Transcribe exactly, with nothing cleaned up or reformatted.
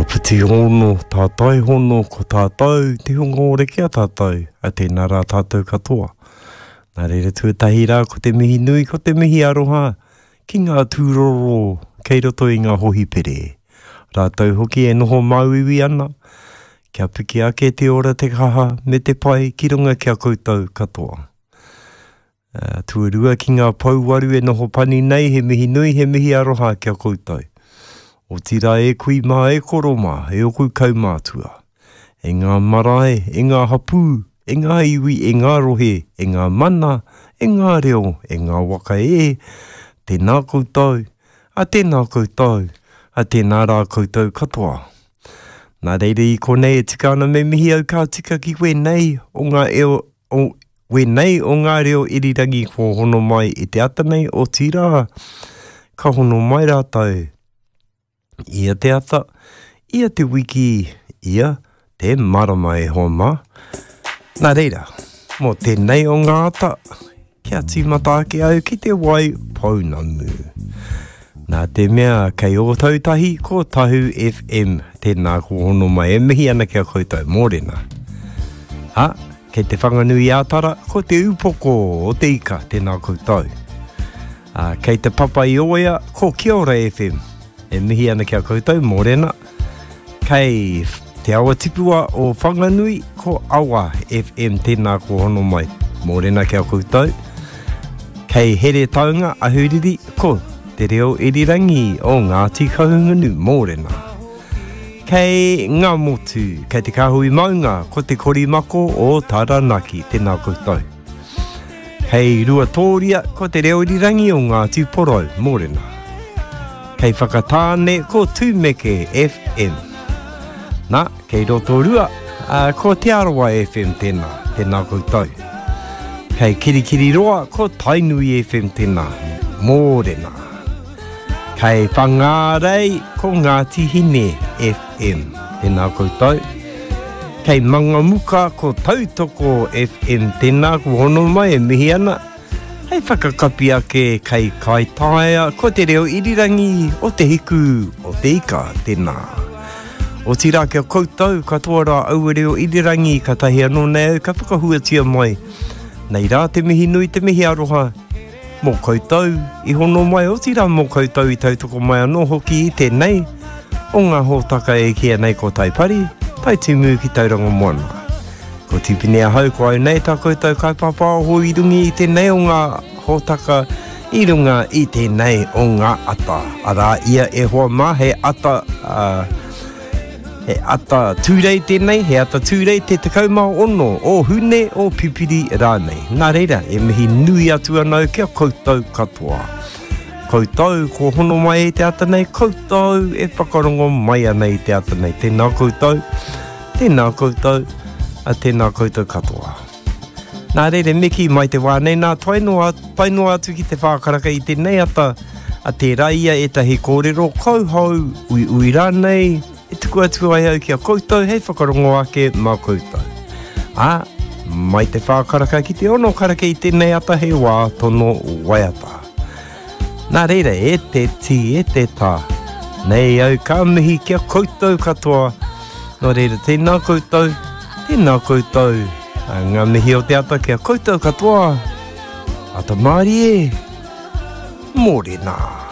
puti ono, tātai hono, ko tātou, te hongo ore kia tātou, a tēnā rā tātou katoa. Nā reira tuatahi rā, ko te mihi nui, ko te mihi aroha, ki ngā tūroro, kei roto i ngā hohi pere. Rātou hoki e noho mauiwi ana, kia piki ake te ora te kaha, me te pai, ki runga kia koutou katoa. Uh, tuarua ki ngā pauwaru e noho pani nei, he mihi nui, he mihi aroha kia koutou. O tira e kui mā e koroma, e oku kaumātua. E ngā marae, e ngā hapū, e ngā iwi, e ngā rohe, e ngā mana, e ngā reo, e ngā waka e, tēnā koutou, a tēnā koutou, a tēnā rā koutou katoa. Nā reire i konei e tika ana me mihi au kā tika ki wenei o ngā eo, o wenei o ngā reo irirangi ko hono mai i te atanei o tira, ka hono mai rātau. Ia te ata, ia te wiki, ia te marama e homa. Nā reira, mō tēnei o ngā ata, kia tīmata ake au ki te wai paunamu. Nā te mea kei o tautahi ko Tahu F M, tēnā ko hono mai e mihi ana kia koutou mōrena. Ha, kei te whanganui ātara, ko te upoko o te ika, tēnā koutou. Uh, kei te papa i oia, ko Kia Ora F M. E mihi ana kia koutou, mōrena. Kei te awa tipua o whanganui, ko Awa F M, tēnā ko hono mai, mōrena kia koutou. Kei here taunga ahuriri, ko te reo irirangi o Ngāti Kahungunu, mōrena. Kei ngā motu, kei te kahui maunga, ko te korimako o Taranaki, tēnā koutou. Kei rua tōria, ko te reo irirangi o Ngāti Porou, mōrena. Kei whakatāne ko Tūmeke F M. Nā, kei roto rua, uh, ko Te Arawa F M tēnā, tēnā koutou. Kei Kirikiri roa, ko Tainui F M tēnā, mōrena. Kei Whangārei, ko Ngāti Hine F M, tēnā koutou. Kei Mangamuka, ko Tautoko F M tēnā, ko hono mai e mihi ana. Hei whakakapi ake kei Kaitaia, ko te reo irirangi o te hiku o te ika tēnā. O tira kia koutou, katoa rā au reo irirangi ka tahi anō nei au, ka whakahuatia mai. Nei rā te mihi nui, te mihi aroha. Mō koutou, i hono mai o tira mō koutou i tautoko mai anō hoki i tēnei. O ngā hōtaka e kia nei ko taipari, tai timu ki tauranga moana. Ko tipine a hau ko au nei tā koutou kaipapa o i rungi i tēnei o ngā hōtaka i runga i tēnei o ngā ata. Arā ia e hoa mā he ata, uh, he ata tūrei tēnei, he ata tūrei te tekau mā ono o hune o pipiri rānei. Nā reira, e mihi nui atu anau kia koutou katoa. Koutou, ko hono mai e te ata nei, koutou e whakarongo mai anei te ata nei. Tēnā koutou, tēnā koutou. A tēnā koutou katoa. Nā reire meki mai te wānei nā tainoa, tainoa atu ki te whākaraka i tēnei ata, a te raia e tahi kōrero kauhau, ui ui rānei, e tuku atu ai au ki a koutou, hei whakarongo ake mā koutou. A, mai te whākaraka ki te ono karaka i tēnei ata he wā tono waiata. Nā reire e te ti, e te tā, nei au ka mihi kia koutou katoa, nā reire tēnā koutou, tēnā koutou, ngā mihi o te ata kia koutou katoa, ata maari e, mōrena.